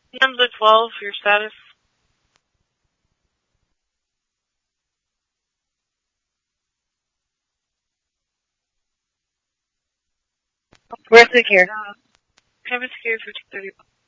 Number 12, your status. We're secure. Private secure 1530.